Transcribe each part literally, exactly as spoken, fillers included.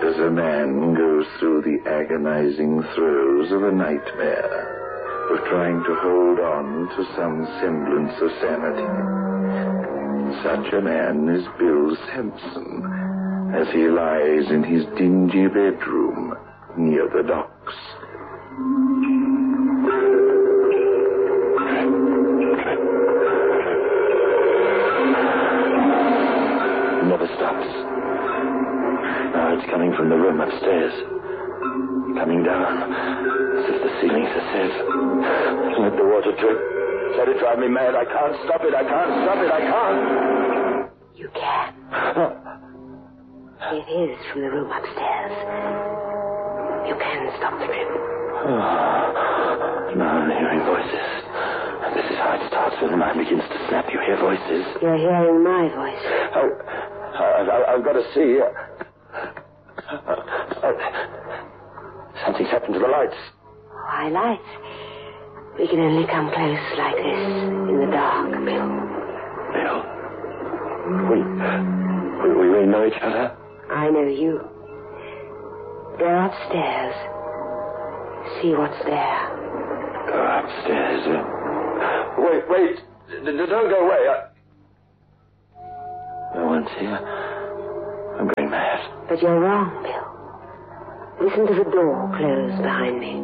as a man goes through the agonizing throes of a nightmare, of trying to hold on to some semblance of sanity. Such a man is Bill Sampson, as he lies in his dingy bedroom near the docks. Never stops. Now it's coming from the room upstairs. Coming down, as if the ceilings are safe. Let the water drip. Let it drive me mad. I can't stop it. I can't stop it. I can't. You can. It is from the room upstairs. You can stop the drip. Oh, now I'm hearing voices. This is how it starts when the mind begins to snap. You hear voices. You're hearing my voice. Oh, I've, I've got to see. Uh, uh, something's happened to the lights. Why, lights? We can only come close like this in the dark, Bill. Bill? We, we, we really know each other? I know you. Go upstairs. See what's there. Go upstairs. Uh, wait, wait. D- d- don't go away. I... No one's here. I'm going mad. But you're wrong, Bill. Listen to the door close behind me.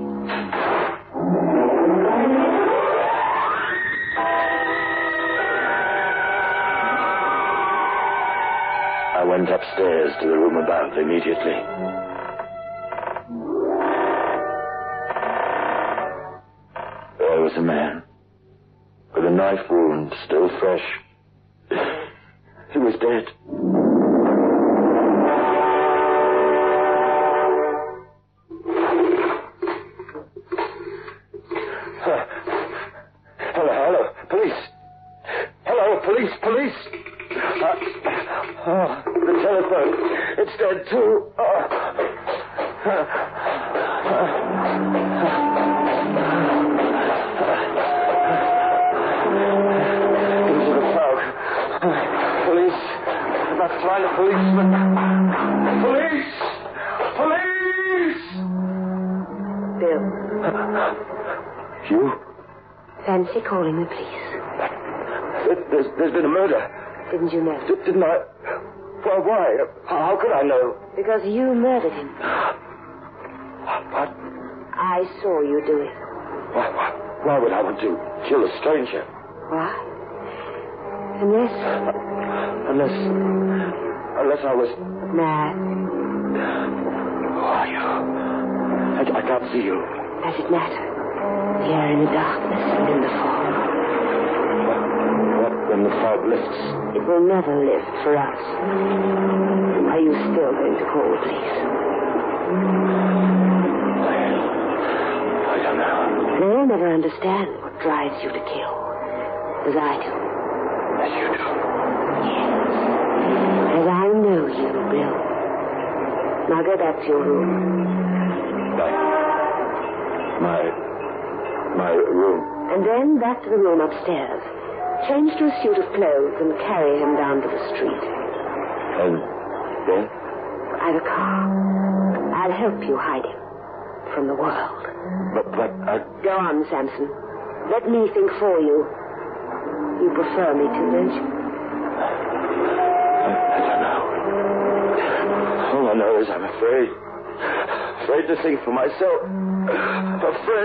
I went upstairs to the room above immediately. There was a man with a knife wound still fresh. He was dead. Hello, hello, police. Hello, police, police. Uh, oh, the telephone. It's dead, too. Oh. Into the fog. Police. I must find a policeman. Police! Police! Bill. You? Fancy calling the police. There's, there's been a murder. Didn't you know? D- didn't I? Well, why? How could I know? Because you murdered him. What? I saw you do it. Why, why, why would I want to kill a stranger? Why? Unless... Unless... Unless I was... Mad. Who are you? I, I can't see you. Does it matter? Here in the darkness and in the fog. What, what when the fog lifts? It will never lift for us. Are you still going to call the police? I don't know. They'll never understand what drives you to kill. As I do. As you do? Yes. As I know you, Bill. Now go back to your room. My... My... My room. And then back to the room upstairs. Change to a suit of clothes and carry him down to the street. And then? I've a car. I'll help you hide him. From the world. But, but, I... Go on, Sampson. Let me think for you. You prefer me to, don't you? I, I don't know. All I know is I'm afraid. Afraid to think for myself. Afraid.